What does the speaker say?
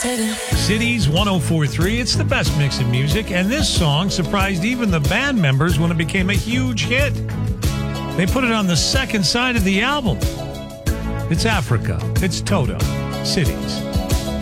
Cities 104.3, it's the best mix of music, and this song surprised even the band members when it became a huge hit. They put it on the second side of the album. It's Africa. It's Toto. Cities.